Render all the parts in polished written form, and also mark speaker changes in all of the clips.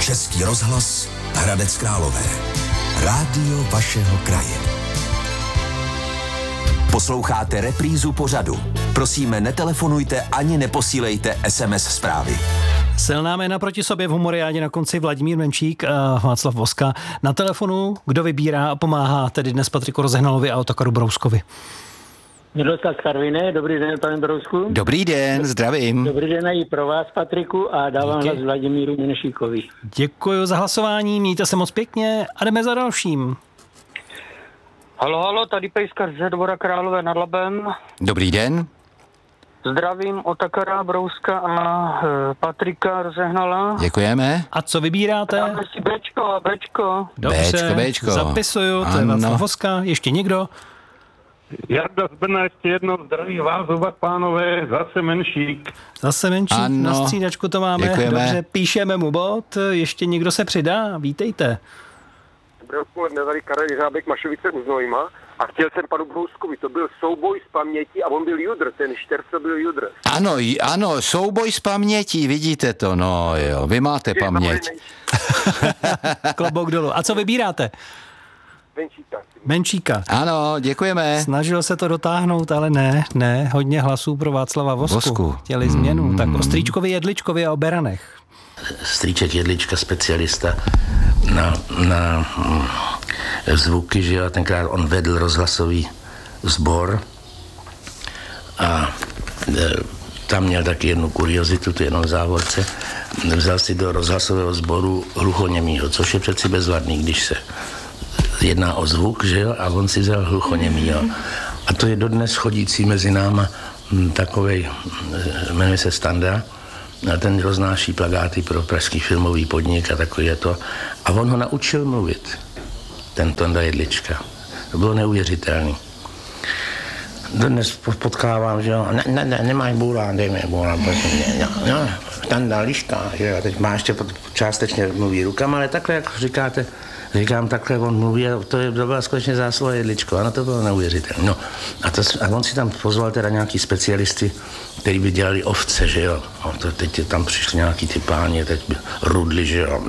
Speaker 1: Český rozhlas Hradec Králové. Rádio vašeho kraje. Posloucháte reprízu pořadu. Prosíme, netelefonujte ani neposílejte SMS zprávy.
Speaker 2: Silná jména proti sobě v Humoriádě na konci Vladimír Menšík a Václav Voska. Na telefonu, kdo vybírá a pomáhá tedy dnes Patriku Rozehnalovi a Otakaru Brouskovi.
Speaker 3: Miroslav Karviné, dobrý den, pane Brousku.
Speaker 4: Dobrý den, zdravím.
Speaker 3: Dobrý den i pro vás, Patriku, a dávám hlas Vladimíru Menšíkovi.
Speaker 2: Děkuji za hlasování, mějte se moc pěkně a jdeme za dalším.
Speaker 5: Halo, tady Pejskař ze Dvora Králové nad Labem.
Speaker 4: Dobrý den.
Speaker 5: Zdravím Otakara Brouska a Patrika Rozehnala.
Speaker 4: Děkujeme.
Speaker 2: A co vybíráte?
Speaker 5: Dáme si Bčko.
Speaker 2: Dobře,
Speaker 4: Bčko.
Speaker 2: Zapisuju, to je Václav Voska. Ještě někdo?
Speaker 6: Jarda z Brna, ještě jednou zdraví vás oba pánové, zase Menšík.
Speaker 2: Zase Menšík,
Speaker 4: ano.
Speaker 2: Na střídačku to máme.
Speaker 4: Děkujeme.
Speaker 2: Dobře, píšeme mu bod. Ještě někdo se přidá? Vítejte.
Speaker 7: Dobré odpoledne, tady Karel Jeřábek, Mašovice u Znojma. A chtěl jsem panu Brouskovi, to byl souboj z paměti a on byl judr, ten Šterco byl judr.
Speaker 4: Ano, souboj z pamětí, vidíte to, no jo, vy máte paměť.
Speaker 2: Klobouk dolů. A co vybíráte? Menšíka.
Speaker 4: Ano, děkujeme.
Speaker 2: Snažil se to dotáhnout, ale ne, hodně hlasů pro Václava Vosku. Chtěli změnu. Tak o Strýčkovi, Jedličkovi a o beranech.
Speaker 8: Strýček Jedlička, specialista na zvuky, že jo, tenkrát on vedl rozhlasový sbor a tam měl taky jednu kuriozitu, tu jenom v závorce. Vzal si do rozhlasového sboru hluchoněmýho, což je přeci bezvadný, když se jedná o zvuk, že jo, a on si vzal hluchoněmýho. A to je dodnes chodící mezi náma takovej, jmenuje se Standa, a ten roznáší plakáty pro pražský filmový podnik a takový je to. A on ho naučil mluvit, ten Tonda Jedlička. To bylo neuvěřitelný. Dnes potkávám, že jo, nemáš bůlán, dej mi bůlán, no, Tanda Liška, že jo, teď má ještě částečně mluví rukama, ale takhle, jak říkáte, říkám, takhle on mluví a to byla skutečně zásluha Jedličko, ano, to bylo neuvěřitelné. No, a on si tam pozval teda nějaký specialisty, který by dělali ovce, že jo. No, to teď tam přišli nějaký ty páni, teď by rudli, že jo.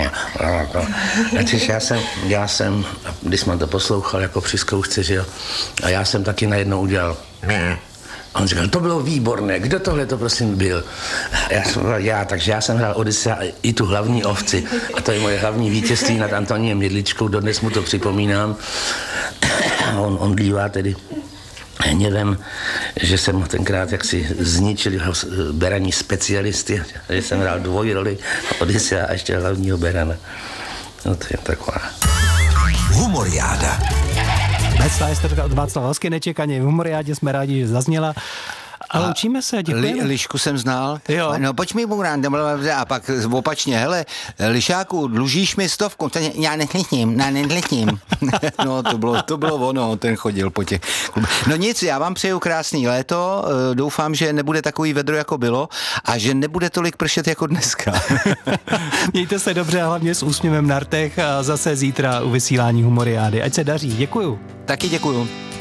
Speaker 8: Já jsem, když jsem to poslouchal jako při zkoušce, že jo, a já jsem taky najednou udělal. A on říkal, to bylo výborné, kdo tohle to prosím byl? Takže já jsem hrál Odyssea i tu hlavní ovci. A to je moje hlavní vítězství nad Antoniem Jedličkou, dodnes mu to připomínám. A on dívá tedy hněvem, že jsem ho tenkrát jaksi zničil jeho beraní specialisty, že jsem hrál dvojroli Odyssea a ještě hlavního berana. No to je taková.
Speaker 1: Humoriáda.
Speaker 2: Hezká historka od Václava Vosky, nečekaně v Humoriádě, jsme rádi, že zazněla. Ale učíme se, děkujeme.
Speaker 4: Lišku jsem znal.
Speaker 2: Jo.
Speaker 4: No pojď mi bůrán, a pak opačně, hele, Lišáku, dlužíš mi 100? Já netlitím. No, to bylo ono, ten chodil po těch klubech. No nic, já vám přeju krásný léto, doufám, že nebude takový vedro, jako bylo a že nebude tolik pršet jako dneska.
Speaker 2: Mějte se dobře a hlavně s úsměvem na rtech a zase zítra u vysílání Humoriády. Ať se daří, děkuju.
Speaker 4: Taky děkuju.